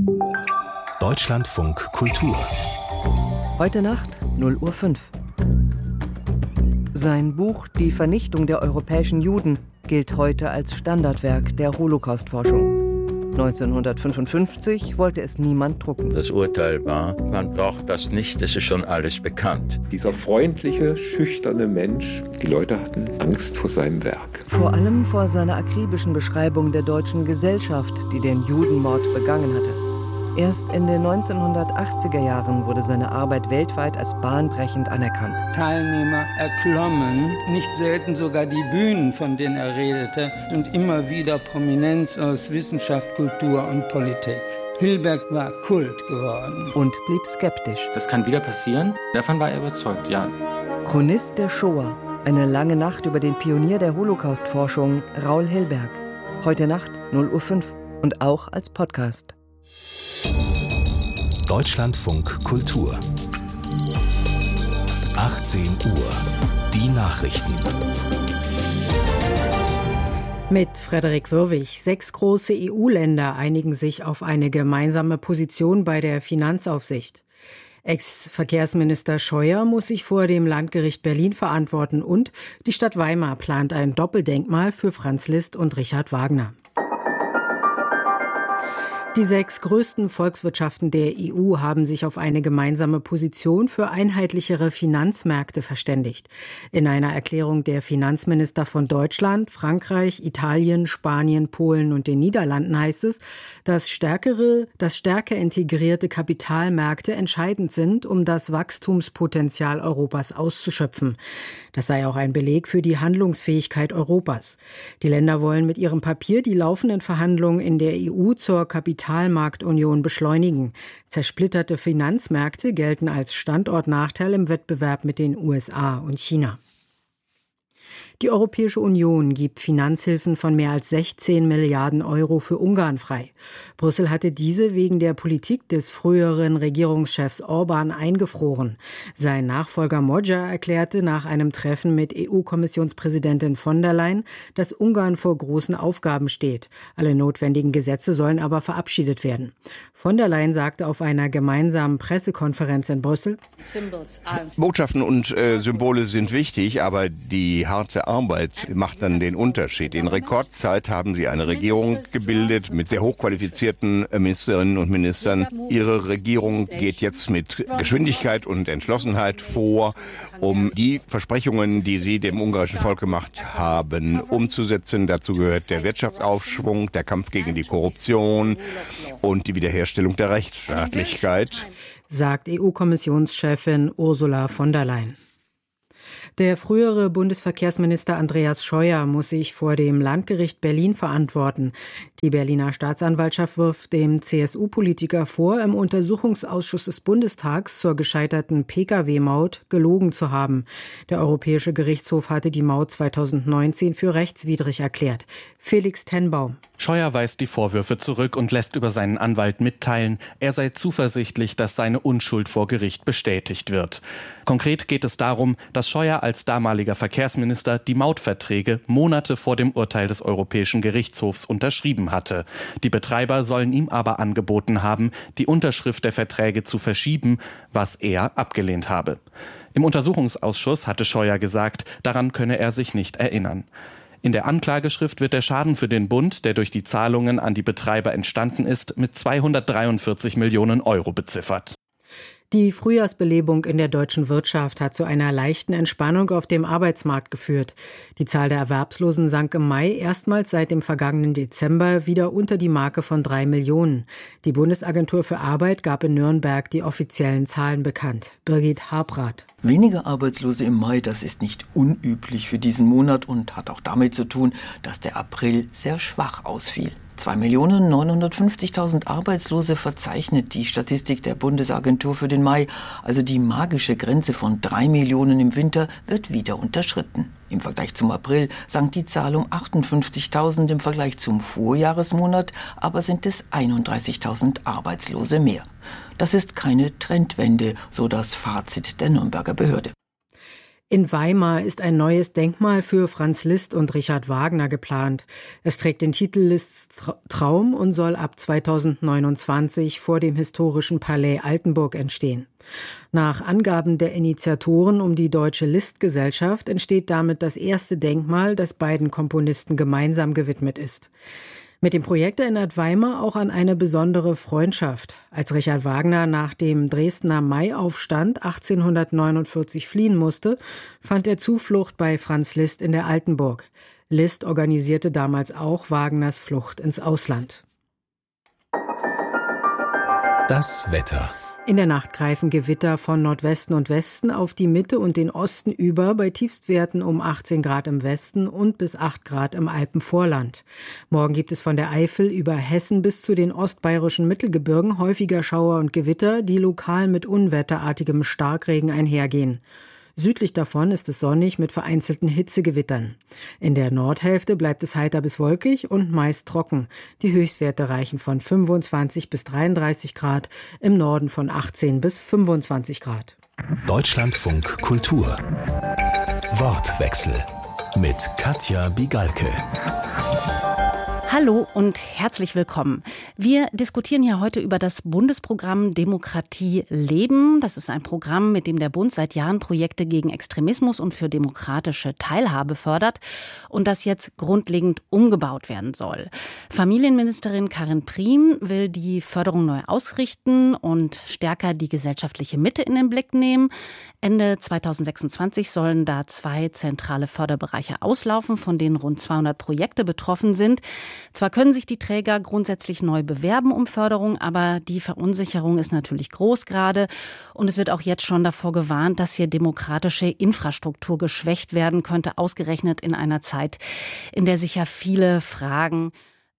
Deutschlandfunk Kultur. Heute Nacht 0:05 Uhr. Sein Buch »Die Vernichtung der europäischen Juden« gilt heute als Standardwerk der Holocaust-Forschung. 1955 wollte es niemand drucken. Das Urteil war, man braucht das nicht, es ist schon alles bekannt. Dieser freundliche, schüchterne Mensch, die Leute hatten Angst vor seinem Werk. Vor allem vor seiner akribischen Beschreibung der deutschen Gesellschaft, die den Judenmord begangen hatte. Erst in den 1980er Jahren wurde seine Arbeit weltweit als bahnbrechend anerkannt. Teilnehmer erklommen, nicht selten sogar die Bühnen, von denen er redete, und immer wieder Prominenz aus Wissenschaft, Kultur und Politik. Hilberg war Kult geworden. Und blieb skeptisch. Das kann wieder passieren. Davon war er überzeugt, ja. Chronist der Shoah. Eine lange Nacht über den Pionier der Holocaust-Forschung, Raoul Hilberg. Heute Nacht 0:05 Uhr und auch als Podcast. Deutschlandfunk Kultur. 18 Uhr. Die Nachrichten. Mit Frederik Würwig. 6 große EU-Länder einigen sich auf eine gemeinsame Position bei der Finanzaufsicht. Ex-Verkehrsminister Scheuer muss sich vor dem Landgericht Berlin verantworten und die Stadt Weimar plant ein Doppeldenkmal für Franz Liszt und Richard Wagner. Die 6 größten Volkswirtschaften der EU haben sich auf eine gemeinsame Position für einheitlichere Finanzmärkte verständigt. In einer Erklärung der Finanzminister von Deutschland, Frankreich, Italien, Spanien, Polen und den Niederlanden heißt es, dass stärker integrierte Kapitalmärkte entscheidend sind, um das Wachstumspotenzial Europas auszuschöpfen. Das sei auch ein Beleg für die Handlungsfähigkeit Europas. Die Länder wollen mit ihrem Papier die laufenden Verhandlungen in der EU zur Kapitalmarktunion beschleunigen. Zersplitterte Finanzmärkte gelten als Standortnachteil im Wettbewerb mit den USA und China. Die Europäische Union gibt Finanzhilfen von mehr als 16 Milliarden Euro für Ungarn frei. Brüssel hatte diese wegen der Politik des früheren Regierungschefs Orban eingefroren. Sein Nachfolger Magyar erklärte nach einem Treffen mit EU-Kommissionspräsidentin von der Leyen, dass Ungarn vor großen Aufgaben steht. Alle notwendigen Gesetze sollen aber verabschiedet werden. Von der Leyen sagte auf einer gemeinsamen Pressekonferenz in Brüssel: Botschaften und Symbole sind wichtig, aber die harte Arbeit macht dann den Unterschied. In Rekordzeit haben sie eine Regierung gebildet mit sehr hochqualifizierten Ministerinnen und Ministern. Ihre Regierung geht jetzt mit Geschwindigkeit und Entschlossenheit vor, um die Versprechungen, die sie dem ungarischen Volk gemacht haben, umzusetzen. Dazu gehört der Wirtschaftsaufschwung, der Kampf gegen die Korruption und die Wiederherstellung der Rechtsstaatlichkeit, sagt EU-Kommissionschefin Ursula von der Leyen. Der frühere Bundesverkehrsminister Andreas Scheuer muss sich vor dem Landgericht Berlin verantworten. Die Berliner Staatsanwaltschaft wirft dem CSU-Politiker vor, im Untersuchungsausschuss des Bundestags zur gescheiterten Pkw-Maut gelogen zu haben. Der Europäische Gerichtshof hatte die Maut 2019 für rechtswidrig erklärt. Felix Tenbaum. Scheuer weist die Vorwürfe zurück und lässt über seinen Anwalt mitteilen, er sei zuversichtlich, dass seine Unschuld vor Gericht bestätigt wird. Konkret geht es darum, dass Scheuer als damaliger Verkehrsminister die Mautverträge Monate vor dem Urteil des Europäischen Gerichtshofs unterschrieben hatte. Die Betreiber sollen ihm aber angeboten haben, die Unterschrift der Verträge zu verschieben, was er abgelehnt habe. Im Untersuchungsausschuss hatte Scheuer gesagt, daran könne er sich nicht erinnern. In der Anklageschrift wird der Schaden für den Bund, der durch die Zahlungen an die Betreiber entstanden ist, mit 243 Millionen Euro beziffert. Die Frühjahrsbelebung in der deutschen Wirtschaft hat zu einer leichten Entspannung auf dem Arbeitsmarkt geführt. Die Zahl der Erwerbslosen sank im Mai erstmals seit dem vergangenen Dezember wieder unter die Marke von 3 Millionen. Die Bundesagentur für Arbeit gab in Nürnberg die offiziellen Zahlen bekannt. Birgit Habrath. Weniger Arbeitslose im Mai, das ist nicht unüblich für diesen Monat und hat auch damit zu tun, dass der April sehr schwach ausfiel. 2.950.000 Arbeitslose verzeichnet die Statistik der Bundesagentur für den Mai. Also die magische Grenze von 3 Millionen im Winter wird wieder unterschritten. Im Vergleich zum April sank die Zahl um 58.000, im Vergleich zum Vorjahresmonat aber sind es 31.000 Arbeitslose mehr. Das ist keine Trendwende, so das Fazit der Nürnberger Behörde. In Weimar ist ein neues Denkmal für Franz Liszt und Richard Wagner geplant. Es trägt den Titel Liszts Traum und soll ab 2029 vor dem historischen Palais Altenburg entstehen. Nach Angaben der Initiatoren um die Deutsche Liszt-Gesellschaft entsteht damit das erste Denkmal, das beiden Komponisten gemeinsam gewidmet ist. Mit dem Projekt erinnert Weimar auch an eine besondere Freundschaft. Als Richard Wagner nach dem Dresdner Maiaufstand 1849 fliehen musste, fand er Zuflucht bei Franz Liszt in der Altenburg. Liszt organisierte damals auch Wagners Flucht ins Ausland. Das Wetter. In der Nacht greifen Gewitter von Nordwesten und Westen auf die Mitte und den Osten über, bei Tiefstwerten um 18 Grad im Westen und bis 8 Grad im Alpenvorland. Morgen gibt es von der Eifel über Hessen bis zu den ostbayerischen Mittelgebirgen häufiger Schauer und Gewitter, die lokal mit unwetterartigem Starkregen einhergehen. Südlich davon ist es sonnig mit vereinzelten Hitzegewittern. In der Nordhälfte bleibt es heiter bis wolkig und meist trocken. Die Höchstwerte reichen von 25 bis 33 Grad, im Norden von 18 bis 25 Grad. Deutschlandfunk Kultur. Wortwechsel mit Katja Bigalke. Hallo und herzlich willkommen. Wir diskutieren hier heute über das Bundesprogramm Demokratie leben. Das ist ein Programm, mit dem der Bund seit Jahren Projekte gegen Extremismus und für demokratische Teilhabe fördert und das jetzt grundlegend umgebaut werden soll. Familienministerin Karin Prien will die Förderung neu ausrichten und stärker die gesellschaftliche Mitte in den Blick nehmen. Ende 2026 sollen da 2 zentrale Förderbereiche auslaufen, von denen rund 200 Projekte betroffen sind. Zwar können sich die Träger grundsätzlich neu bewerben um Förderung, aber die Verunsicherung ist natürlich groß gerade. Und es wird auch jetzt schon davor gewarnt, dass hier demokratische Infrastruktur geschwächt werden könnte, ausgerechnet in einer Zeit, in der sich ja viele fragen,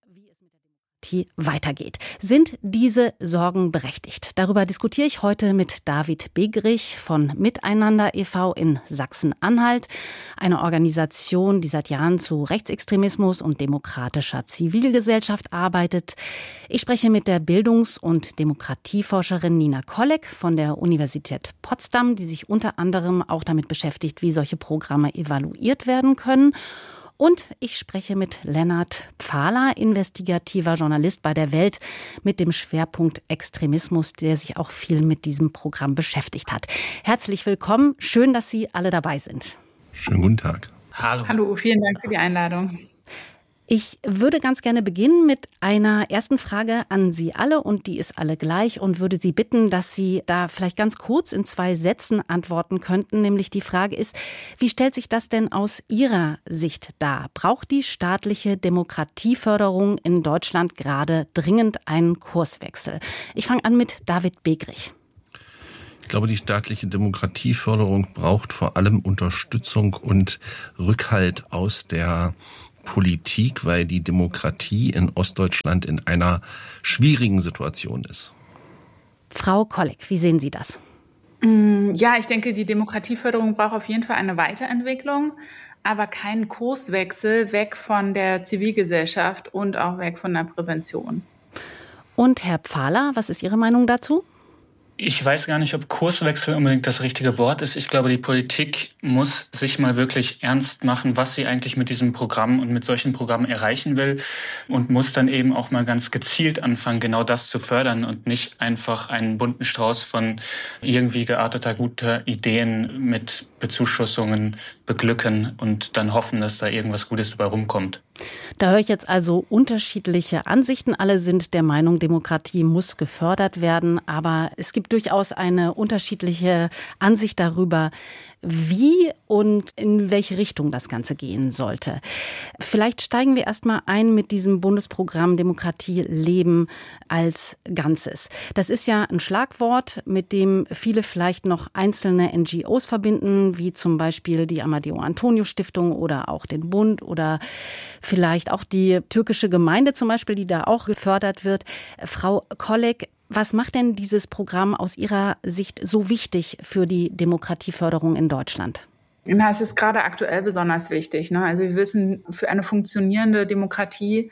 weitergeht. Sind diese Sorgen berechtigt? Darüber diskutiere ich heute mit David Begrich von Miteinander e.V. in Sachsen-Anhalt, eine Organisation, die seit Jahren zu Rechtsextremismus und demokratischer Zivilgesellschaft arbeitet. Ich spreche mit der Bildungs- und Demokratieforscherin Nina Kolleg von der Universität Potsdam, die sich unter anderem auch damit beschäftigt, wie solche Programme evaluiert werden können. Und ich spreche mit Lennart Pfahler, investigativer Journalist bei der Welt mit dem Schwerpunkt Extremismus, der sich auch viel mit diesem Programm beschäftigt hat. Herzlich willkommen. Schön, dass Sie alle dabei sind. Schönen guten Tag. Hallo, vielen Dank für die Einladung. Ich würde ganz gerne beginnen mit einer ersten Frage an Sie alle und die ist alle gleich und würde Sie bitten, dass Sie da vielleicht ganz kurz in 2 Sätzen antworten könnten. Nämlich die Frage ist, wie stellt sich das denn aus Ihrer Sicht dar? Braucht die staatliche Demokratieförderung in Deutschland gerade dringend einen Kurswechsel? Ich fange an mit David Begrich. Ich glaube, die staatliche Demokratieförderung braucht vor allem Unterstützung und Rückhalt aus der Politik, weil die Demokratie in Ostdeutschland in einer schwierigen Situation ist. Frau Kolleg, wie sehen Sie das? Ja, ich denke, die Demokratieförderung braucht auf jeden Fall eine Weiterentwicklung, aber keinen Kurswechsel weg von der Zivilgesellschaft und auch weg von der Prävention. Und Herr Pfahler, was ist Ihre Meinung dazu? Ich weiß gar nicht, ob Kurswechsel unbedingt das richtige Wort ist. Ich glaube, die Politik muss sich mal wirklich ernst machen, was sie eigentlich mit diesem Programm und mit solchen Programmen erreichen will und muss dann eben auch mal ganz gezielt anfangen, genau das zu fördern und nicht einfach einen bunten Strauß von irgendwie gearteter guter Ideen mit Bezuschussungen beglücken und dann hoffen, dass da irgendwas Gutes dabei rumkommt. Da höre ich jetzt also unterschiedliche Ansichten. Alle sind der Meinung, Demokratie muss gefördert werden. Aber es gibt durchaus eine unterschiedliche Ansicht darüber, wie und in welche Richtung das Ganze gehen sollte. Vielleicht steigen wir erstmal ein mit diesem Bundesprogramm Demokratie leben als Ganzes. Das ist ja ein Schlagwort, mit dem viele vielleicht noch einzelne NGOs verbinden, wie zum Beispiel die Amadeo Antonio Stiftung oder auch den Bund oder vielleicht auch die türkische Gemeinde zum Beispiel, die da auch gefördert wird. Frau Kolleg, was macht denn dieses Programm aus Ihrer Sicht so wichtig für die Demokratieförderung in Deutschland? Na, es ist gerade aktuell besonders wichtig. Also wir wissen, für eine funktionierende Demokratie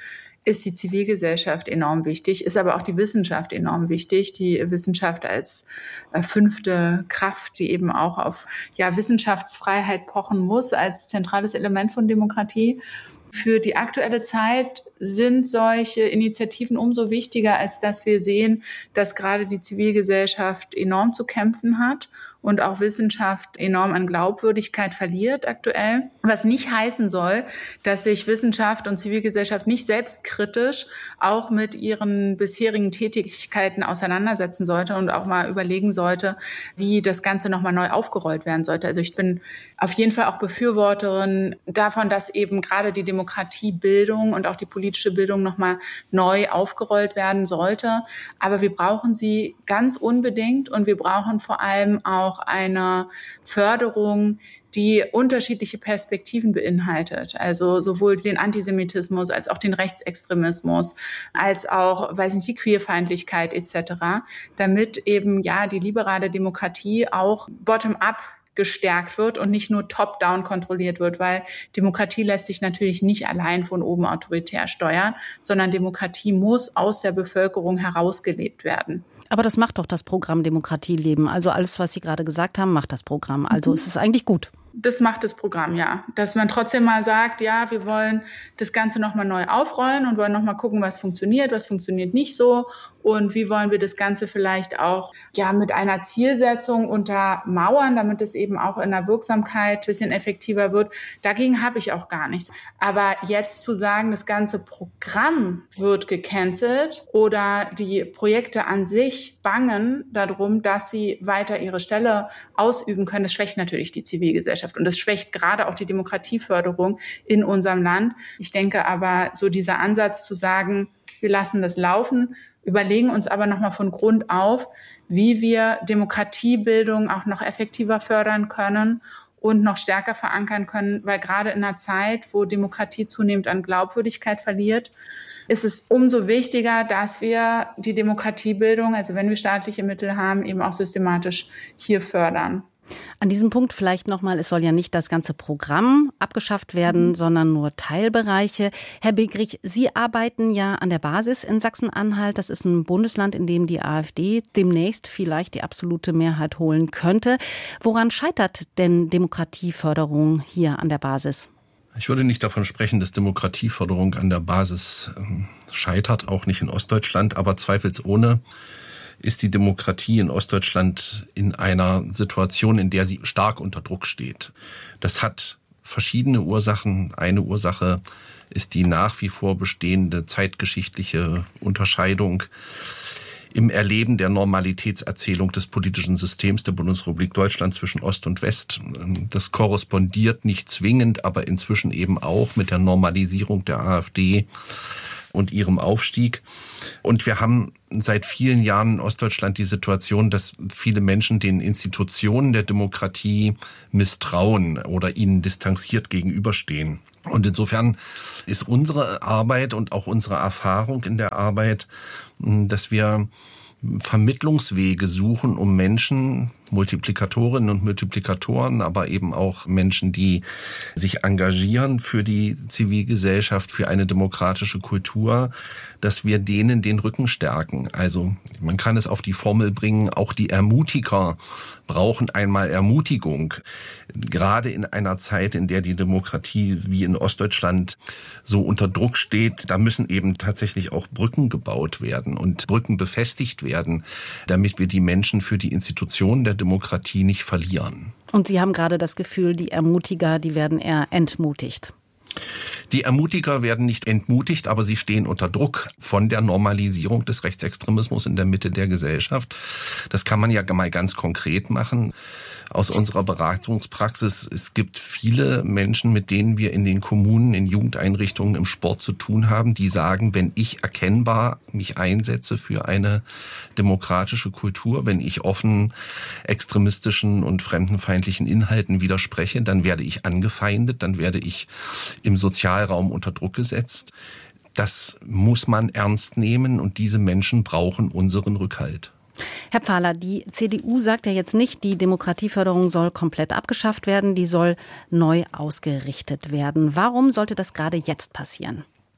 ist die Zivilgesellschaft enorm wichtig, ist aber auch die Wissenschaft enorm wichtig. Die Wissenschaft als 5. Kraft, die eben auch auf Wissenschaftsfreiheit pochen muss, als zentrales Element von Demokratie. Für die aktuelle Zeit sind solche Initiativen umso wichtiger, als dass wir sehen, dass gerade die Zivilgesellschaft enorm zu kämpfen hat und auch Wissenschaft enorm an Glaubwürdigkeit verliert aktuell. Was nicht heißen soll, dass sich Wissenschaft und Zivilgesellschaft nicht selbstkritisch auch mit ihren bisherigen Tätigkeiten auseinandersetzen sollte und auch mal überlegen sollte, wie das Ganze nochmal neu aufgerollt werden sollte. Also ich bin auf jeden Fall auch Befürworterin davon, dass eben gerade die Demokratiebildung und auch die politische Bildung nochmal neu aufgerollt werden sollte. Aber wir brauchen sie ganz unbedingt und wir brauchen vor allem auch eine Förderung, die unterschiedliche Perspektiven beinhaltet. Also sowohl den Antisemitismus als auch den Rechtsextremismus, als auch, die Queerfeindlichkeit etc., damit eben die liberale Demokratie auch bottom-up gestärkt wird und nicht nur top-down kontrolliert wird, weil Demokratie lässt sich natürlich nicht allein von oben autoritär steuern, sondern Demokratie muss aus der Bevölkerung herausgelebt werden. Aber das macht doch das Programm Demokratie leben. Also alles, was Sie gerade gesagt haben, macht das Programm. Also es ist eigentlich gut. Das macht das Programm, ja. Dass man trotzdem mal sagt, wir wollen das Ganze nochmal neu aufrollen und wollen nochmal gucken, was funktioniert nicht so und wie wollen wir das Ganze vielleicht auch mit einer Zielsetzung untermauern, damit es eben auch in der Wirksamkeit ein bisschen effektiver wird. Dagegen habe ich auch gar nichts. Aber jetzt zu sagen, das ganze Programm wird gecancelt oder die Projekte an sich bangen darum, dass sie weiter ihre Stelle ausüben können, das schwächt natürlich die Zivilgesellschaft. Und das schwächt gerade auch die Demokratieförderung in unserem Land. Ich denke aber, so dieser Ansatz zu sagen, wir lassen das laufen, überlegen uns aber nochmal von Grund auf, wie wir Demokratiebildung auch noch effektiver fördern können und noch stärker verankern können, weil gerade in einer Zeit, wo Demokratie zunehmend an Glaubwürdigkeit verliert, ist es umso wichtiger, dass wir die Demokratiebildung, also wenn wir staatliche Mittel haben, eben auch systematisch hier fördern. An diesem Punkt vielleicht nochmal, es soll ja nicht das ganze Programm abgeschafft werden, sondern nur Teilbereiche. Herr Begrich, Sie arbeiten ja an der Basis in Sachsen-Anhalt. Das ist ein Bundesland, in dem die AfD demnächst vielleicht die absolute Mehrheit holen könnte. Woran scheitert denn Demokratieförderung hier an der Basis? Ich würde nicht davon sprechen, dass Demokratieförderung an der Basis scheitert, auch nicht in Ostdeutschland, aber zweifelsohne ist die Demokratie in Ostdeutschland in einer Situation, in der sie stark unter Druck steht. Das hat verschiedene Ursachen. Eine Ursache ist die nach wie vor bestehende zeitgeschichtliche Unterscheidung im Erleben der Normalitätserzählung des politischen Systems der Bundesrepublik Deutschland zwischen Ost und West. Das korrespondiert nicht zwingend, aber inzwischen eben auch mit der Normalisierung der AfD und ihrem Aufstieg. Und wir haben seit vielen Jahren in Ostdeutschland die Situation, dass viele Menschen den Institutionen der Demokratie misstrauen oder ihnen distanziert gegenüberstehen. Und insofern ist unsere Arbeit und auch unsere Erfahrung in der Arbeit, dass wir Vermittlungswege suchen, um Menschen, Multiplikatorinnen und Multiplikatoren, aber eben auch Menschen, die sich engagieren für die Zivilgesellschaft, für eine demokratische Kultur, dass wir denen den Rücken stärken. Also man kann es auf die Formel bringen, auch die Ermutiger brauchen einmal Ermutigung. Gerade in einer Zeit, in der die Demokratie wie in Ostdeutschland so unter Druck steht, da müssen eben tatsächlich auch Brücken gebaut werden und Brücken befestigt werden, damit wir die Menschen für die Institutionen der Demokratie nicht verlieren. Und Sie haben gerade das Gefühl, die Ermutiger, die werden eher entmutigt. Die Ermutiger werden nicht entmutigt, aber sie stehen unter Druck von der Normalisierung des Rechtsextremismus in der Mitte der Gesellschaft. Das kann man ja mal ganz konkret machen. Aus unserer Beratungspraxis, es gibt viele Menschen, mit denen wir in den Kommunen, in Jugendeinrichtungen, im Sport zu tun haben, die sagen, wenn ich erkennbar mich einsetze für eine demokratische Kultur, wenn ich offen extremistischen und fremdenfeindlichen Inhalten widerspreche, dann werde ich angefeindet, dann werde ich im Sozialraum unter Druck gesetzt. Das muss man ernst nehmen und diese Menschen brauchen unseren Rückhalt. Herr Pfahler, die CDU sagt ja jetzt nicht, die Demokratieförderung soll komplett abgeschafft werden, die soll neu ausgerichtet werden. Warum sollte das gerade jetzt passieren?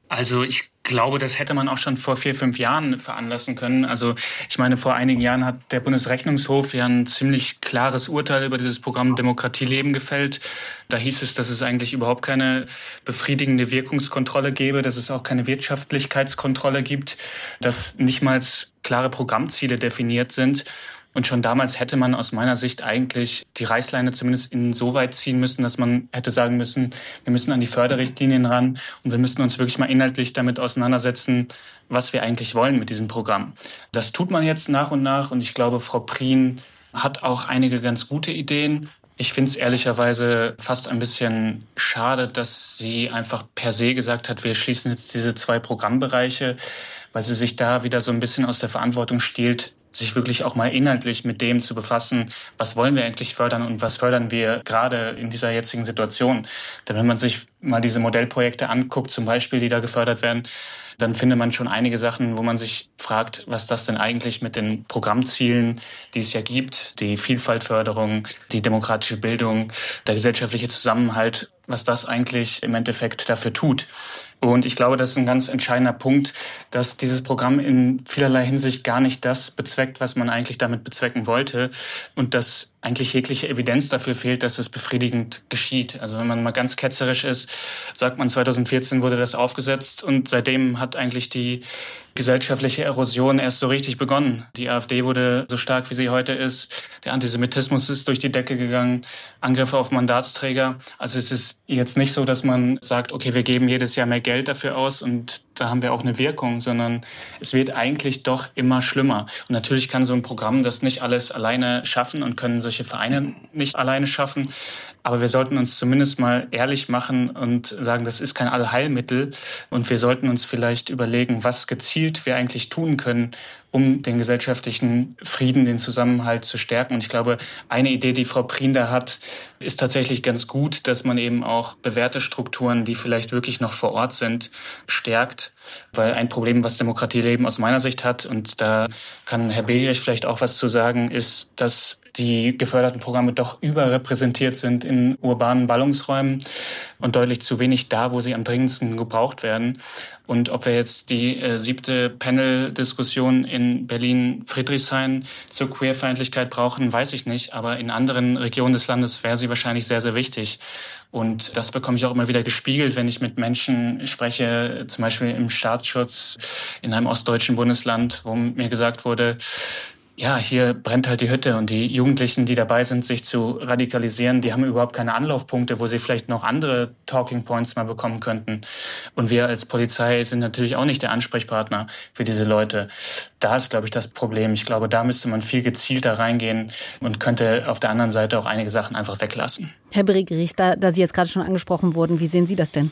Also ich glaube, das hätte man auch schon vor 4-5 Jahren veranlassen können. Also ich meine, vor einigen Jahren hat der Bundesrechnungshof ja ein ziemlich klares Urteil über dieses Programm Demokratie leben gefällt. Da hieß es, dass es eigentlich überhaupt keine befriedigende Wirkungskontrolle gäbe, dass es auch keine Wirtschaftlichkeitskontrolle gibt, dass nicht mal klare Programmziele definiert sind. Und schon damals hätte man aus meiner Sicht eigentlich die Reißleine zumindest insoweit ziehen müssen, dass man hätte sagen müssen, wir müssen an die Förderrichtlinien ran und wir müssen uns wirklich mal inhaltlich damit auseinandersetzen, was wir eigentlich wollen mit diesem Programm. Das tut man jetzt nach und nach und ich glaube, Frau Prien hat auch einige ganz gute Ideen. Ich finde es ehrlicherweise fast ein bisschen schade, dass sie einfach per se gesagt hat, wir schließen jetzt diese 2 Programmbereiche, weil sie sich da wieder so ein bisschen aus der Verantwortung stiehlt, sich wirklich auch mal inhaltlich mit dem zu befassen, was wollen wir eigentlich fördern und was fördern wir gerade in dieser jetzigen Situation. Denn wenn man sich mal diese Modellprojekte anguckt, zum Beispiel, die da gefördert werden, dann findet man schon einige Sachen, wo man sich fragt, was das denn eigentlich mit den Programmzielen, die es ja gibt, die Vielfaltförderung, die demokratische Bildung, der gesellschaftliche Zusammenhalt, was das eigentlich im Endeffekt dafür tut. Und ich glaube, das ist ein ganz entscheidender Punkt, dass dieses Programm in vielerlei Hinsicht gar nicht das bezweckt, was man eigentlich damit bezwecken wollte und dass eigentlich jegliche Evidenz dafür fehlt, dass es befriedigend geschieht. Also wenn man mal ganz ketzerisch ist, sagt man, 2014 wurde das aufgesetzt und seitdem hat eigentlich die gesellschaftliche Erosion erst so richtig begonnen. Die AfD wurde so stark, wie sie heute ist. Der Antisemitismus ist durch die Decke gegangen. Angriffe auf Mandatsträger. Also es ist jetzt nicht so, dass man sagt, okay, wir geben jedes Jahr mehr Geld dafür aus und da haben wir auch eine Wirkung, sondern es wird eigentlich doch immer schlimmer. Und natürlich kann so ein Programm das nicht alles alleine schaffen und können solche Vereine nicht alleine schaffen. Aber wir sollten uns zumindest mal ehrlich machen und sagen, das ist kein Allheilmittel. Und wir sollten uns vielleicht überlegen, was gezielt wir eigentlich tun können, um den gesellschaftlichen Frieden, den Zusammenhalt zu stärken. Und ich glaube, eine Idee, die Frau Prien da hat, ist tatsächlich ganz gut, dass man eben auch bewährte Strukturen, die vielleicht wirklich noch vor Ort sind, stärkt. Weil ein Problem, was Demokratieleben aus meiner Sicht hat, und da kann Herr Begerich vielleicht auch was zu sagen, ist, dass die geförderten Programme doch überrepräsentiert sind in urbanen Ballungsräumen und deutlich zu wenig da, wo sie am dringendsten gebraucht werden. Und ob wir jetzt die 7. Panel-Diskussion in Berlin-Friedrichshain zur Queerfeindlichkeit brauchen, weiß ich nicht. Aber in anderen Regionen des Landes wäre sie wahrscheinlich sehr, sehr wichtig. Und das bekomme ich auch immer wieder gespiegelt, wenn ich mit Menschen spreche, zum Beispiel im Staatsschutz in einem ostdeutschen Bundesland, wo mir gesagt wurde, ja, hier brennt halt die Hütte und die Jugendlichen, die dabei sind, sich zu radikalisieren, die haben überhaupt keine Anlaufpunkte, wo sie vielleicht noch andere Talking Points mal bekommen könnten. Und wir als Polizei sind natürlich auch nicht der Ansprechpartner für diese Leute. Da ist, glaube ich, das Problem. Ich glaube, da müsste man viel gezielter reingehen und könnte auf der anderen Seite auch einige Sachen einfach weglassen. Herr Begerich, da Sie jetzt gerade schon angesprochen wurden, wie sehen Sie das denn?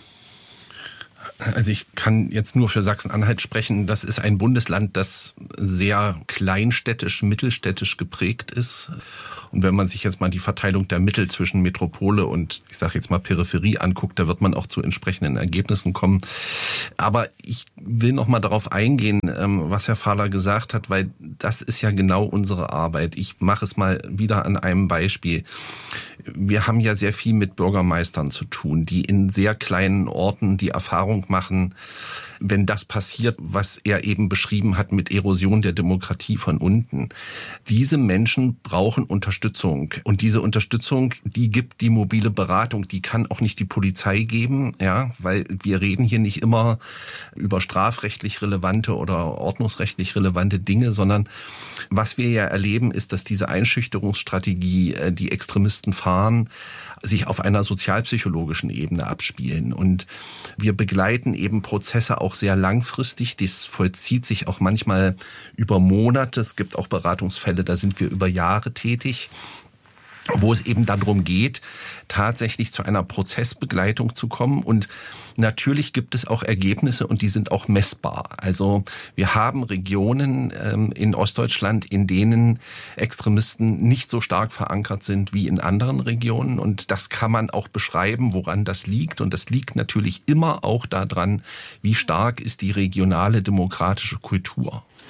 Also ich kann jetzt nur für Sachsen-Anhalt sprechen. Das ist ein Bundesland, das sehr kleinstädtisch, mittelstädtisch geprägt ist. Und wenn man sich jetzt mal die Verteilung der Mittel zwischen Metropole und, ich sage jetzt mal, Peripherie anguckt, da wird man auch zu entsprechenden Ergebnissen kommen. Aber ich will noch mal darauf eingehen, was Herr Fahler gesagt hat, weil das ist ja genau unsere Arbeit. Ich mache es mal wieder an einem Beispiel. Wir haben ja sehr viel mit Bürgermeistern zu tun, die in sehr kleinen Orten die Erfahrung machen, wenn das passiert, was er eben beschrieben hat mit Erosion der Demokratie von unten. Diese Menschen brauchen Unterstützung. Und diese Unterstützung, die gibt die mobile Beratung. Die kann auch nicht die Polizei geben, ja, weil wir reden hier nicht immer über strafrechtlich relevante oder ordnungsrechtlich relevante Dinge, sondern was wir ja erleben, ist, dass diese Einschüchterungsstrategie, die Extremisten fahren, sich auf einer sozialpsychologischen Ebene abspielen. Und wir begleiten eben Prozesse auch sehr langfristig. Das vollzieht sich auch manchmal über Monate. Es gibt auch Beratungsfälle, da sind wir über Jahre tätig, wo es eben darum geht, tatsächlich zu einer Prozessbegleitung zu kommen. Und natürlich gibt es auch Ergebnisse und die sind auch messbar. Also wir haben Regionen in Ostdeutschland, in denen Extremisten nicht so stark verankert sind wie in anderen Regionen. Und das kann man auch beschreiben, woran das liegt. Und das liegt natürlich immer auch daran, wie stark ist die regionale demokratische Kultur.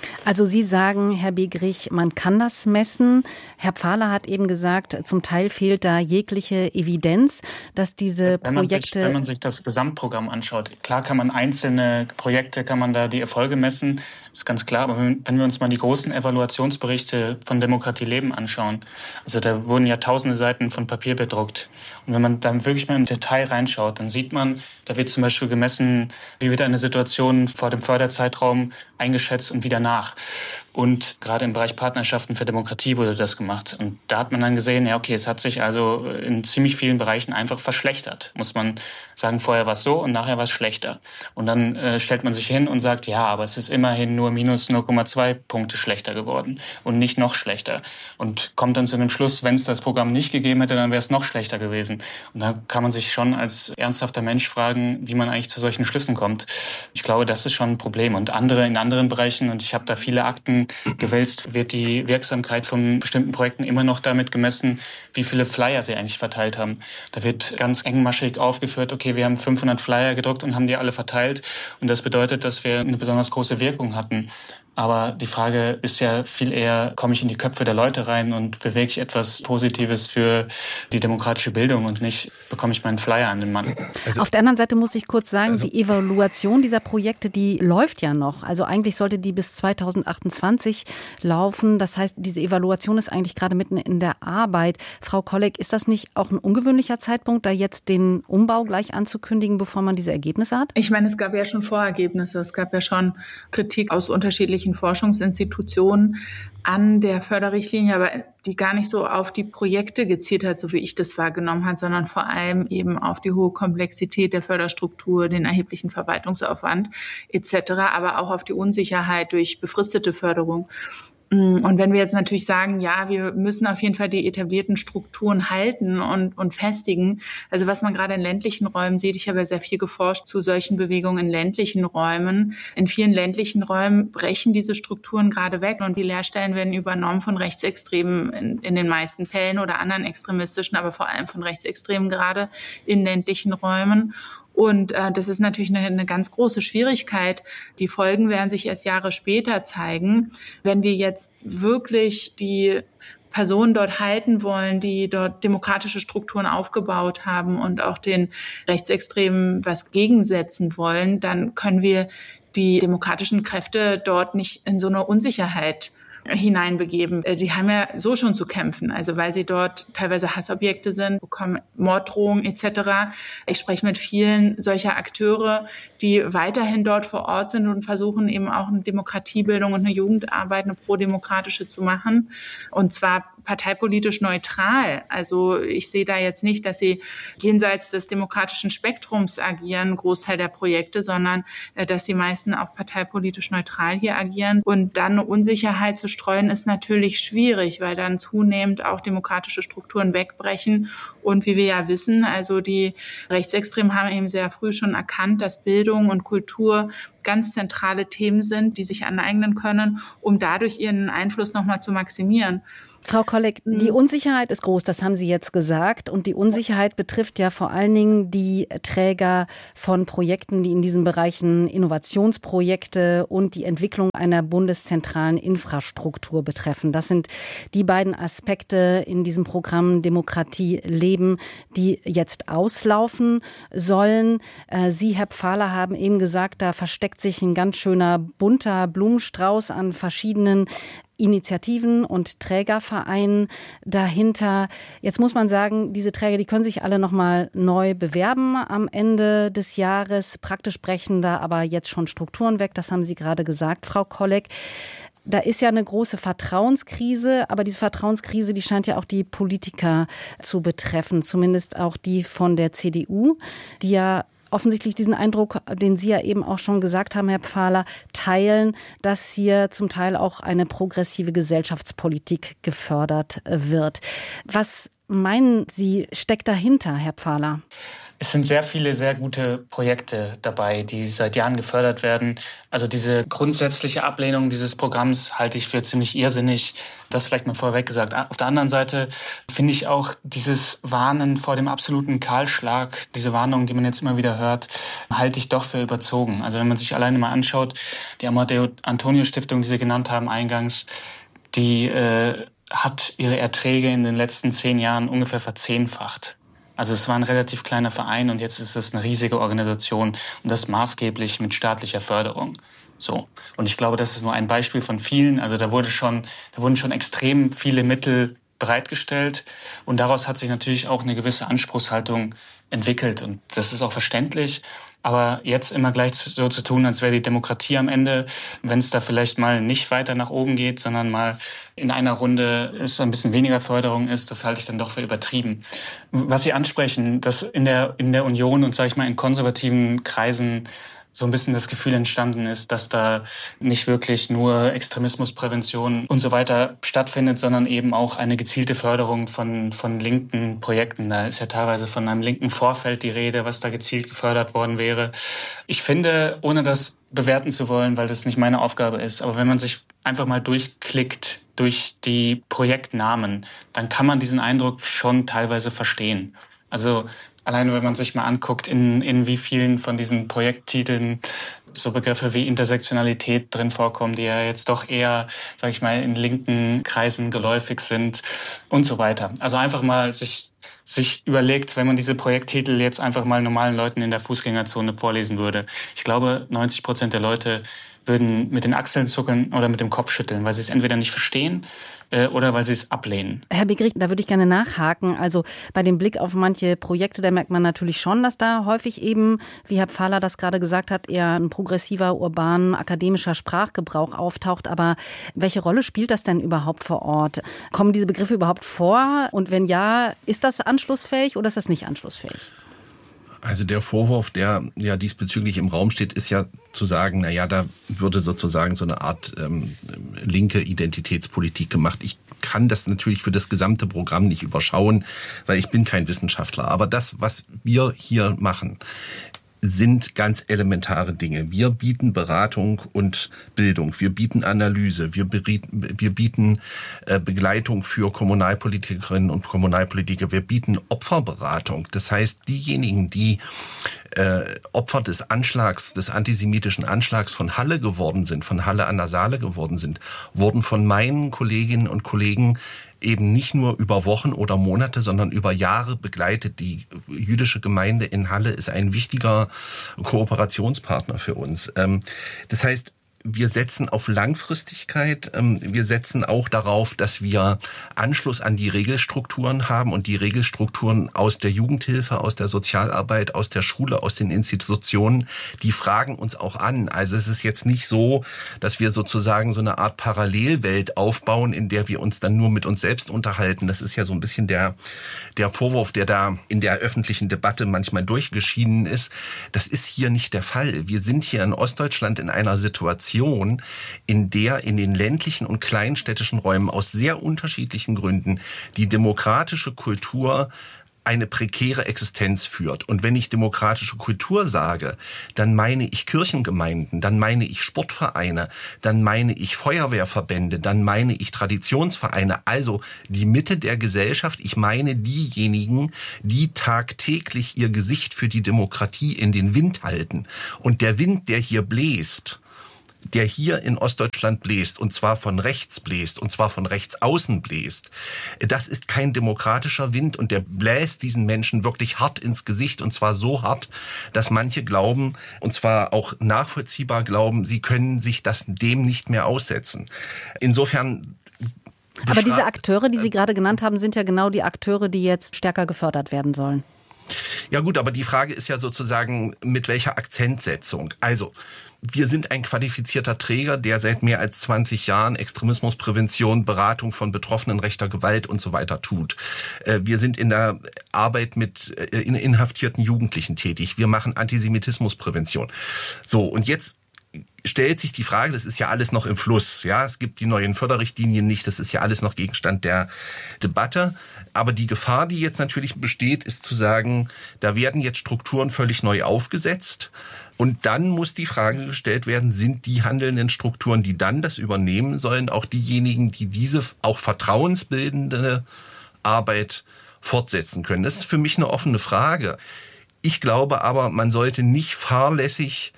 Also Sie sagen, Herr Begrich, man kann das messen. Herr Pfahler hat eben gesagt, zum Teil fehlt da jegliche Evidenz, dass diese Projekte... Wenn man sich das Gesamtprogramm anschaut, klar kann man einzelne Projekte, kann man da die Erfolge messen, ist ganz klar. Aber wenn wir uns mal die großen Evaluationsberichte von Demokratie Leben anschauen, also da wurden ja tausende Seiten von Papier bedruckt. Und wenn man dann wirklich mal im Detail reinschaut, dann sieht man, da wird zum Beispiel gemessen, wie wird eine Situation vor dem Förderzeitraum eingeschätzt und wieder nach. Und gerade im Bereich Partnerschaften für Demokratie wurde das gemacht. Und da hat man dann gesehen, ja okay, es hat sich also in ziemlich vielen Bereichen einfach verschlechtert. Muss man sagen, vorher war es so und nachher war es schlechter. Und dann stellt man sich hin und sagt, ja, aber es ist immerhin nur minus 0,2 Punkte schlechter geworden und nicht noch schlechter. Und kommt dann zu dem Schluss, wenn es das Programm nicht gegeben hätte, dann wäre es noch schlechter gewesen. Und da kann man sich schon als ernsthafter Mensch fragen, wie man eigentlich zu solchen Schlüssen kommt. Ich glaube, das ist schon ein Problem. Und in anderen Bereichen, und ich habe da viele Akten gewälzt, wird die Wirksamkeit von bestimmten Projekten immer noch damit gemessen, wie viele Flyer sie eigentlich verteilt haben. Da wird ganz engmaschig aufgeführt, okay, wir haben 500 Flyer gedruckt und haben die alle verteilt. Und das bedeutet, dass wir eine besonders große Wirkung hatten. Aber die Frage ist ja viel eher, komme ich in die Köpfe der Leute rein und bewege ich etwas Positives für die demokratische Bildung und nicht bekomme ich meinen Flyer an den Mann. Auf der anderen Seite muss ich kurz sagen, die Evaluation dieser Projekte, die läuft ja noch. Also eigentlich sollte die bis 2028 laufen. Das heißt, diese Evaluation ist eigentlich gerade mitten in der Arbeit. Frau Kolleg, ist das nicht auch ein ungewöhnlicher Zeitpunkt, da jetzt den Umbau gleich anzukündigen, bevor man diese Ergebnisse hat? Ich meine, es gab ja schon Vorergebnisse. Es gab ja schon Kritik aus unterschiedlichen Forschungsinstitutionen an der Förderrichtlinie, aber die gar nicht so auf die Projekte gezielt hat, so wie ich das wahrgenommen habe, sondern vor allem eben auf die hohe Komplexität der Förderstruktur, den erheblichen Verwaltungsaufwand etc., aber auch auf die Unsicherheit durch befristete Förderung. Und wenn wir jetzt natürlich sagen, ja, wir müssen auf jeden Fall die etablierten Strukturen halten und festigen, also was man gerade in ländlichen Räumen sieht, ich habe ja sehr viel geforscht zu solchen Bewegungen in ländlichen Räumen. In vielen ländlichen Räumen brechen diese Strukturen gerade weg und die Lehrstellen werden übernommen von Rechtsextremen in den meisten Fällen oder anderen extremistischen, aber vor allem von Rechtsextremen gerade in ländlichen Räumen. Und das ist natürlich eine ganz große Schwierigkeit. Die Folgen werden sich erst Jahre später zeigen. Wenn wir jetzt wirklich die Personen dort halten wollen, die dort demokratische Strukturen aufgebaut haben und auch den Rechtsextremen was gegensetzen wollen, dann können wir die demokratischen Kräfte dort nicht in so eine Unsicherheit hineinbegeben. Die haben ja so schon zu kämpfen, also weil sie dort teilweise Hassobjekte sind, bekommen Morddrohungen etc. Ich spreche mit vielen solcher Akteure, die weiterhin dort vor Ort sind und versuchen eben auch eine Demokratiebildung und eine Jugendarbeit, eine prodemokratische zu machen, und zwar parteipolitisch neutral. Also ich sehe da jetzt nicht, dass sie jenseits des demokratischen Spektrums agieren, Großteil der Projekte, sondern dass sie meisten auch parteipolitisch neutral hier agieren. Und dann eine Unsicherheit zu streuen, ist natürlich schwierig, weil dann zunehmend auch demokratische Strukturen wegbrechen. Und wie wir ja wissen, also die Rechtsextremen haben eben sehr früh schon erkannt, dass Bildung und Kultur ganz zentrale Themen sind, die sich aneignen können, um dadurch ihren Einfluss nochmal zu maximieren. Frau Kolleg, die Unsicherheit ist groß, das haben Sie jetzt gesagt. Und die Unsicherheit betrifft ja vor allen Dingen die Träger von Projekten, die in diesen Bereichen Innovationsprojekte und die Entwicklung einer bundeszentralen Infrastruktur betreffen. Das sind die beiden Aspekte in diesem Programm Demokratie Leben, die jetzt auslaufen sollen. Sie, Herr Pfahler, haben eben gesagt, da versteckt sich ein ganz schöner bunter Blumenstrauß an verschiedenen Initiativen und Trägervereinen dahinter. Jetzt muss man sagen, diese Träger, die können sich alle nochmal neu bewerben am Ende des Jahres. Praktisch brechen da aber jetzt schon Strukturen weg. Das haben Sie gerade gesagt, Frau Kolleg. Da ist ja eine große Vertrauenskrise, aber diese Vertrauenskrise, die scheint ja auch die Politiker zu betreffen, zumindest auch die von der CDU, die ja offensichtlich diesen Eindruck, den Sie ja eben auch schon gesagt haben, Herr Pfahler, teilen, dass hier zum Teil auch eine progressive Gesellschaftspolitik gefördert wird. Was meinen Sie, steckt dahinter, Herr Pfahler? Es sind sehr viele sehr gute Projekte dabei, die seit Jahren gefördert werden. Also diese grundsätzliche Ablehnung dieses Programms halte ich für ziemlich irrsinnig. Das vielleicht mal vorweg gesagt. Auf der anderen Seite finde ich auch dieses Warnen vor dem absoluten Kahlschlag, diese Warnung, die man jetzt immer wieder hört, halte ich doch für überzogen. Also wenn man sich alleine mal anschaut, die Amadeo Antonio Stiftung, die Sie genannt haben eingangs, die hat ihre Erträge in den letzten 10 Jahren ungefähr verzehnfacht. Also es war ein relativ kleiner Verein und jetzt ist es eine riesige Organisation und das maßgeblich mit staatlicher Förderung. So. Und ich glaube, das ist nur ein Beispiel von vielen. Also da wurden schon extrem viele Mittel bereitgestellt und daraus hat sich natürlich auch eine gewisse Anspruchshaltung entwickelt und das ist auch verständlich. Aber jetzt immer gleich so zu tun, als wäre die Demokratie am Ende, wenn es da vielleicht mal nicht weiter nach oben geht, sondern mal in einer Runde es ein bisschen weniger Förderung ist, das halte ich dann doch für übertrieben. Was Sie ansprechen, dass in der Union und sage ich mal in konservativen Kreisen so ein bisschen das Gefühl entstanden ist, dass da nicht wirklich nur Extremismusprävention und so weiter stattfindet, sondern eben auch eine gezielte Förderung von linken Projekten. Da ist ja teilweise von einem linken Vorfeld die Rede, was da gezielt gefördert worden wäre. Ich finde, ohne das bewerten zu wollen, weil das nicht meine Aufgabe ist, aber wenn man sich einfach mal durchklickt durch die Projektnamen, dann kann man diesen Eindruck schon teilweise verstehen. Also alleine wenn man sich mal anguckt, in wie vielen von diesen Projekttiteln so Begriffe wie Intersektionalität drin vorkommen, die ja jetzt doch eher, sage ich mal, in linken Kreisen geläufig sind und so weiter. Also einfach mal sich überlegt, wenn man diese Projekttitel jetzt einfach mal normalen Leuten in der Fußgängerzone vorlesen würde. Ich glaube, 90% der Leute würden mit den Achseln zucken oder mit dem Kopf schütteln, weil sie es entweder nicht verstehen oder weil sie es ablehnen. Herr Begrich, da würde ich gerne nachhaken. Also bei dem Blick auf manche Projekte, da merkt man natürlich schon, dass da häufig eben, wie Herr Pfahler das gerade gesagt hat, eher ein progressiver, urban, akademischer Sprachgebrauch auftaucht. Aber welche Rolle spielt das denn überhaupt vor Ort? Kommen diese Begriffe überhaupt vor? Und wenn ja, ist das anschlussfähig oder ist das nicht anschlussfähig? Also der Vorwurf, der ja diesbezüglich im Raum steht, ist ja zu sagen, da würde sozusagen so eine Art linke Identitätspolitik gemacht. Ich kann das natürlich für das gesamte Programm nicht überschauen, weil ich bin kein Wissenschaftler. Aber das, was wir hier machen, sind ganz elementare Dinge. Wir bieten Beratung und Bildung, wir bieten Analyse, wir bieten Begleitung für Kommunalpolitikerinnen und Kommunalpolitiker, wir bieten Opferberatung. Das heißt, diejenigen, die Opfer des Anschlags, des antisemitischen Anschlags von Halle geworden sind, von Halle an der Saale geworden sind, wurden von meinen Kolleginnen und Kollegen eben nicht nur über Wochen oder Monate, sondern über Jahre begleitet. Die jüdische Gemeinde in Halle ist ein wichtiger Kooperationspartner für uns. Das heißt, wir setzen auf Langfristigkeit. Wir setzen auch darauf, dass wir Anschluss an die Regelstrukturen haben und die Regelstrukturen aus der Jugendhilfe, aus der Sozialarbeit, aus der Schule, aus den Institutionen, die fragen uns auch an. Also es ist jetzt nicht so, dass wir sozusagen so eine Art Parallelwelt aufbauen, in der wir uns dann nur mit uns selbst unterhalten. Das ist ja so ein bisschen der Vorwurf, der da in der öffentlichen Debatte manchmal durchgeschienen ist. Das ist hier nicht der Fall. Wir sind hier in Ostdeutschland in einer Situation, in der in den ländlichen und kleinstädtischen Räumen aus sehr unterschiedlichen Gründen die demokratische Kultur eine prekäre Existenz führt. Und wenn ich demokratische Kultur sage, dann meine ich Kirchengemeinden, dann meine ich Sportvereine, dann meine ich Feuerwehrverbände, dann meine ich Traditionsvereine, also die Mitte der Gesellschaft. Ich meine diejenigen, die tagtäglich ihr Gesicht für die Demokratie in den Wind halten. Und der Wind, der hier bläst, der hier in Ostdeutschland bläst, und zwar von rechts bläst, und zwar von rechts außen bläst, das ist kein demokratischer Wind und der bläst diesen Menschen wirklich hart ins Gesicht, und zwar so hart, dass manche glauben, und zwar auch nachvollziehbar glauben, sie können sich dem nicht mehr aussetzen. Insofern... Aber diese Akteure, die Sie gerade genannt haben, sind ja genau die Akteure, die jetzt stärker gefördert werden sollen. Ja gut, aber die Frage ist ja sozusagen, mit welcher Akzentsetzung. Also, wir sind ein qualifizierter Träger, der seit mehr als 20 Jahren Extremismusprävention, Beratung von Betroffenen rechter Gewalt und so weiter tut. Wir sind in der Arbeit mit inhaftierten Jugendlichen tätig. Wir machen Antisemitismusprävention. So, und jetzt stellt sich die Frage, das ist ja alles noch im Fluss. Ja, es gibt die neuen Förderrichtlinien nicht, das ist ja alles noch Gegenstand der Debatte. Aber die Gefahr, die jetzt natürlich besteht, ist zu sagen, da werden jetzt Strukturen völlig neu aufgesetzt. Und dann muss die Frage gestellt werden, sind die handelnden Strukturen, die dann das übernehmen sollen, auch diejenigen, die diese auch vertrauensbildende Arbeit fortsetzen können? Das ist für mich eine offene Frage. Ich glaube aber, man sollte nicht fahrlässig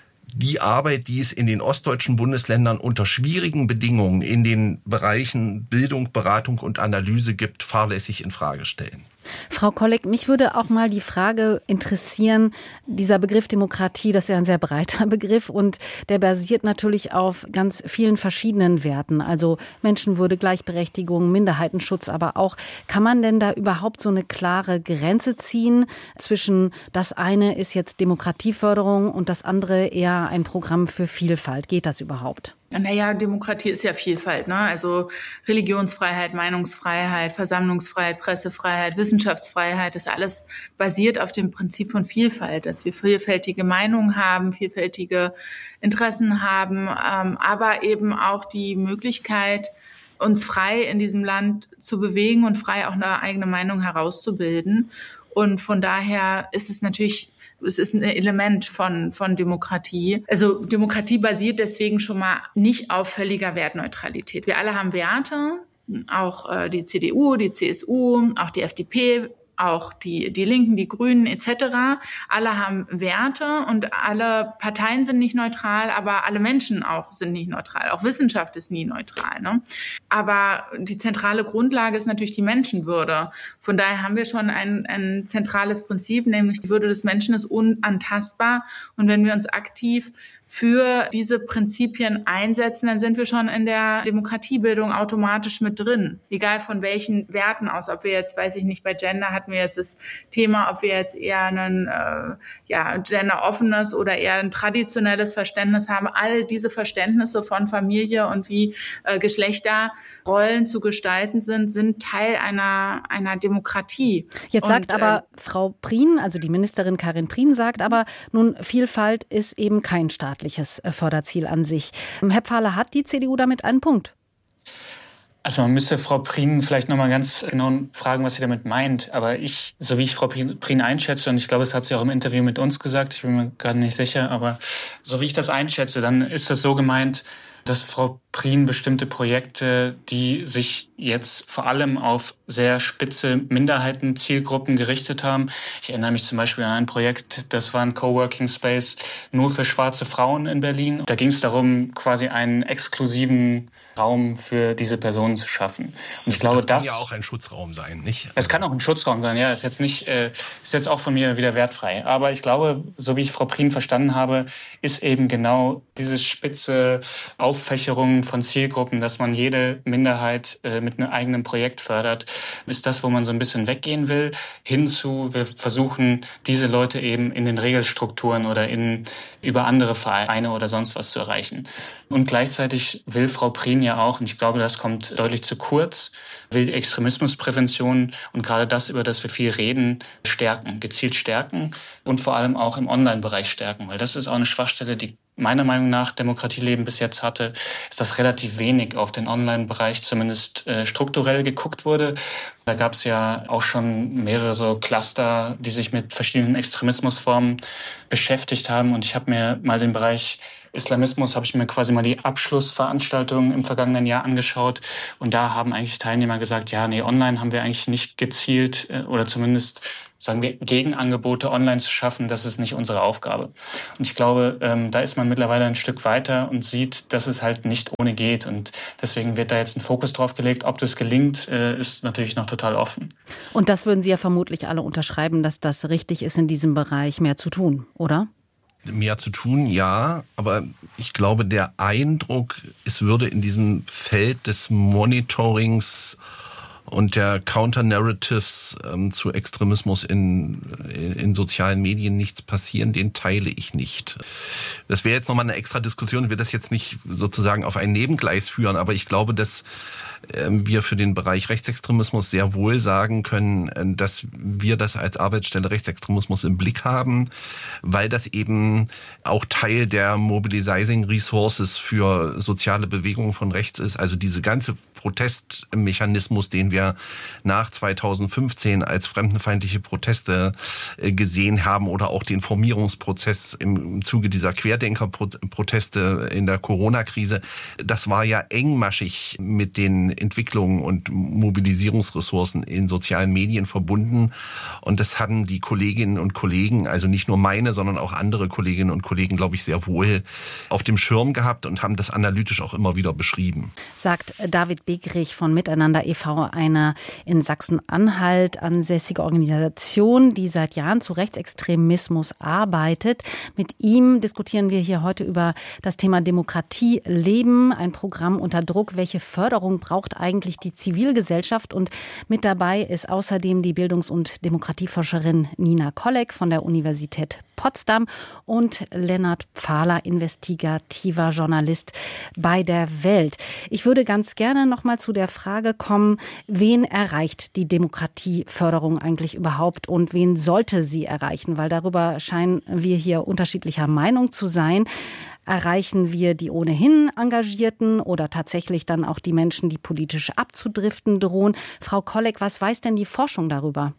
die Arbeit, die es in den ostdeutschen Bundesländern unter schwierigen Bedingungen in den Bereichen Bildung, Beratung und Analyse gibt, fahrlässig in Frage stellen. Frau Kolleg, mich würde auch mal die Frage interessieren, dieser Begriff Demokratie, das ist ja ein sehr breiter Begriff und der basiert natürlich auf ganz vielen verschiedenen Werten, also Menschenwürde, Gleichberechtigung, Minderheitenschutz, aber auch, kann man denn da überhaupt so eine klare Grenze ziehen zwischen das eine ist jetzt Demokratieförderung und das andere eher ein Programm für Vielfalt? Geht das überhaupt? Naja, Demokratie ist ja Vielfalt, ne? Also Religionsfreiheit, Meinungsfreiheit, Versammlungsfreiheit, Pressefreiheit, Wissenschaftsfreiheit, das alles basiert auf dem Prinzip von Vielfalt, dass wir vielfältige Meinungen haben, vielfältige Interessen haben, aber eben auch die Möglichkeit, uns frei in diesem Land zu bewegen und frei auch eine eigene Meinung herauszubilden. Und von daher ist es natürlich, es ist ein Element von Demokratie. Also Demokratie basiert deswegen schon mal nicht auf völliger Wertneutralität. Wir alle haben Werte, auch die CDU, die CSU, auch die FDP, auch die Linken, die Grünen etc. Alle haben Werte und alle Parteien sind nicht neutral, aber alle Menschen auch sind nicht neutral. Auch Wissenschaft ist nie neutral, ne? Aber die zentrale Grundlage ist natürlich die Menschenwürde. Von daher haben wir schon ein zentrales Prinzip, nämlich die Würde des Menschen ist unantastbar. Und wenn wir uns aktiv für diese Prinzipien einsetzen, dann sind wir schon in der Demokratiebildung automatisch mit drin. Egal von welchen Werten aus, ob wir jetzt, weiß ich nicht, bei Gender hatten wir jetzt das Thema, ob wir jetzt eher ein genderoffenes oder eher ein traditionelles Verständnis haben. All diese Verständnisse von Familie und wie Geschlechterrollen zu gestalten sind Teil einer Demokratie. Jetzt sagt aber Frau Prien, also die Ministerin Karin Prien sagt aber, nun, Vielfalt ist eben kein staatliches Förderziel an sich. Herr Pfahler, hat die CDU damit einen Punkt? Also man müsste Frau Prien vielleicht noch mal ganz genau fragen, was sie damit meint. Aber so wie ich Frau Prien einschätze, und ich glaube, es hat sie auch im Interview mit uns gesagt, ich bin mir gerade nicht sicher, aber so wie ich das einschätze, dann ist das so gemeint, dass Frau Prien bestimmte Projekte, die sich jetzt vor allem auf sehr spitze Minderheitenzielgruppen gerichtet haben. Ich erinnere mich zum Beispiel an ein Projekt, das war ein Coworking Space nur für schwarze Frauen in Berlin. Da ging es darum, quasi einen exklusiven Raum für diese Personen zu schaffen. Und ich glaube, das kann ja auch ein Schutzraum sein, nicht? Es kann auch ein Schutzraum sein, ja. Ist jetzt auch von mir wieder wertfrei. Aber ich glaube, so wie ich Frau Prien verstanden habe, ist eben genau diese spitze Auffächerung von Zielgruppen, dass man jede Minderheit mit einem eigenen Projekt fördert, ist das, wo man so ein bisschen weggehen will, hinzu, wir versuchen, diese Leute eben in den Regelstrukturen oder über andere Vereine oder sonst was zu erreichen. Und gleichzeitig will Frau Prien ja auch, und ich glaube, das kommt deutlich zu kurz, will die Extremismusprävention und gerade das, über das wir viel reden, gezielt stärken und vor allem auch im Online-Bereich stärken, weil das ist auch eine Schwachstelle, die meiner Meinung nach Demokratieleben bis jetzt hatte, ist, dass relativ wenig auf den Online-Bereich zumindest strukturell geguckt wurde. Da gab es ja auch schon mehrere so Cluster, die sich mit verschiedenen Extremismusformen beschäftigt haben. Und ich habe mir mal den Bereich Islamismus, habe ich mir quasi mal die Abschlussveranstaltung im vergangenen Jahr angeschaut. Und da haben eigentlich Teilnehmer gesagt, ja, nee, online haben wir eigentlich nicht gezielt oder zumindest sagen wir, Gegenangebote online zu schaffen, das ist nicht unsere Aufgabe. Und ich glaube, da ist man mittlerweile ein Stück weiter und sieht, dass es halt nicht ohne geht. Und deswegen wird da jetzt ein Fokus drauf gelegt. Ob das gelingt, ist natürlich noch total offen. Und das würden Sie ja vermutlich alle unterschreiben, dass das richtig ist, in diesem Bereich mehr zu tun, oder? Mehr zu tun, ja, aber ich glaube, der Eindruck, es würde in diesem Feld des Monitorings und der Counter-Narratives zu Extremismus in sozialen Medien nichts passieren, den teile ich nicht. Das wäre jetzt nochmal eine extra Diskussion, wir das jetzt nicht sozusagen auf ein Nebengleis führen, aber ich glaube, dass wir für den Bereich Rechtsextremismus sehr wohl sagen können, dass wir das als Arbeitsstelle Rechtsextremismus im Blick haben, weil das eben auch Teil der Mobilizing Resources für soziale Bewegungen von rechts ist. Also diese ganze Protestmechanismus, den wir nach 2015 als fremdenfeindliche Proteste gesehen haben oder auch den Formierungsprozess im Zuge dieser Querdenker-Proteste in der Corona-Krise, das war ja engmaschig mit den Entwicklungen und Mobilisierungsressourcen in sozialen Medien verbunden. Und das haben die Kolleginnen und Kollegen, also nicht nur meine, sondern auch andere Kolleginnen und Kollegen, glaube ich, sehr wohl auf dem Schirm gehabt und haben das analytisch auch immer wieder beschrieben. Sagt David Begrich von Miteinander e.V., eine in Sachsen-Anhalt ansässige Organisation, die seit Jahren zu Rechtsextremismus arbeitet. Mit ihm diskutieren wir hier heute über das Thema Demokratie leben, ein Programm unter Druck. Welche Förderung braucht eigentlich die Zivilgesellschaft? Und mit dabei ist außerdem die Bildungs- und Demokratieforscherin Nina Kolleg von der Universität Potsdam und Lennart Pfahler, investigativer Journalist bei der Welt. Ich würde ganz gerne noch mal zu der Frage kommen, wen erreicht die Demokratieförderung eigentlich überhaupt und wen sollte sie erreichen? Weil darüber scheinen wir hier unterschiedlicher Meinung zu sein. Erreichen wir die ohnehin Engagierten oder tatsächlich dann auch die Menschen, die politisch abzudriften drohen? Frau Kolleg, was weiß denn die Forschung darüber?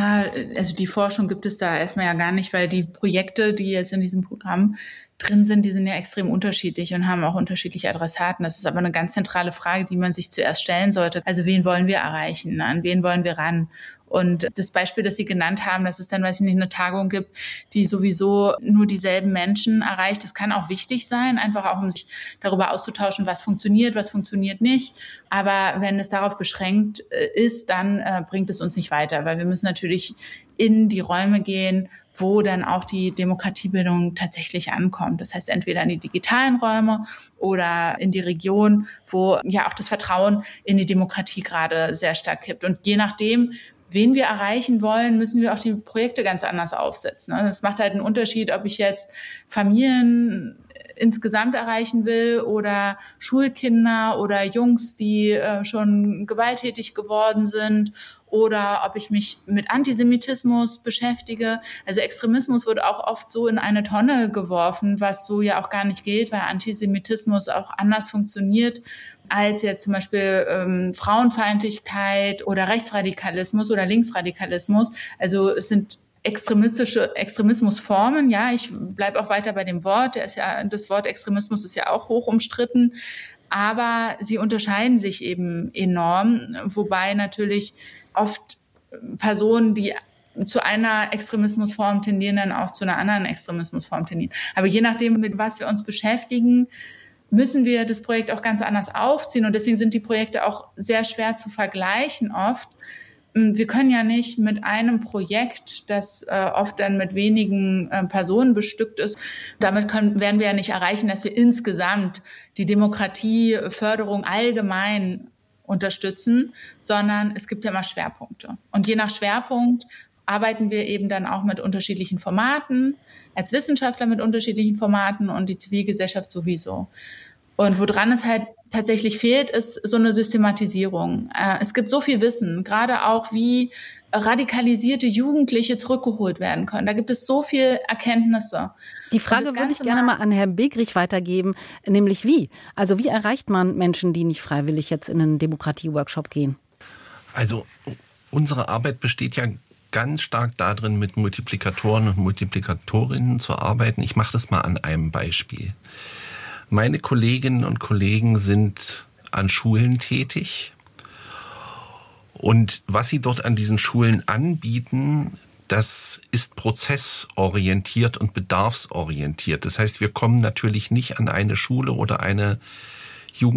Also die Forschung gibt es da erstmal ja gar nicht, weil die Projekte, die jetzt in diesem Programm drin sind, die sind ja extrem unterschiedlich und haben auch unterschiedliche Adressaten. Das ist aber eine ganz zentrale Frage, die man sich zuerst stellen sollte. Also wen wollen wir erreichen? An wen wollen wir ran? Und das Beispiel, das Sie genannt haben, dass es dann, weiß ich nicht, eine Tagung gibt, die sowieso nur dieselben Menschen erreicht, das kann auch wichtig sein, einfach auch, um sich darüber auszutauschen, was funktioniert nicht. Aber wenn es darauf beschränkt ist, dann bringt es uns nicht weiter, weil wir müssen natürlich in die Räume gehen, wo dann auch die Demokratiebildung tatsächlich ankommt. Das heißt, entweder in die digitalen Räume oder in die Region, wo ja auch das Vertrauen in die Demokratie gerade sehr stark kippt. Und je nachdem, wen wir erreichen wollen, müssen wir auch die Projekte ganz anders aufsetzen. Das macht halt einen Unterschied, ob ich jetzt Familien insgesamt erreichen will oder Schulkinder oder Jungs, die schon gewalttätig geworden sind, oder ob ich mich mit Antisemitismus beschäftige. Also Extremismus wird auch oft so in eine Tonne geworfen, was so ja auch gar nicht gilt, weil Antisemitismus auch anders funktioniert als jetzt zum Beispiel Frauenfeindlichkeit oder Rechtsradikalismus oder Linksradikalismus. Also es sind Extremismusformen, ja, ich bleibe auch weiter bei dem Wort, das Wort Extremismus ist ja auch hoch umstritten, aber sie unterscheiden sich eben enorm, wobei natürlich oft Personen, die zu einer Extremismusform tendieren, dann auch zu einer anderen Extremismusform tendieren. Aber je nachdem, mit was wir uns beschäftigen, müssen wir das Projekt auch ganz anders aufziehen. Und deswegen sind die Projekte auch sehr schwer zu vergleichen oft. Wir können ja nicht mit einem Projekt, das oft dann mit wenigen Personen bestückt ist, damit werden wir ja nicht erreichen, dass wir insgesamt die Demokratieförderung allgemein unterstützen, sondern es gibt ja immer Schwerpunkte. Und je nach Schwerpunkt arbeiten wir eben dann auch mit unterschiedlichen Formaten, als Wissenschaftler mit unterschiedlichen Formaten und die Zivilgesellschaft sowieso. Und woran es halt tatsächlich fehlt, ist so eine Systematisierung. Es gibt so viel Wissen, gerade auch wie radikalisierte Jugendliche zurückgeholt werden können. Da gibt es so viel Erkenntnisse. Die Frage würde ich gerne mal an Herrn Begrich weitergeben, nämlich wie? Also wie erreicht man Menschen, die nicht freiwillig jetzt in einen Demokratie-Workshop gehen? Also unsere Arbeit besteht ja ganz stark darin, mit Multiplikatoren und Multiplikatorinnen zu arbeiten. Ich mache das mal an einem Beispiel. Meine Kolleginnen und Kollegen sind an Schulen tätig. Und was sie dort an diesen Schulen anbieten, das ist prozessorientiert und bedarfsorientiert. Das heißt, wir kommen natürlich nicht an eine Schule oder eine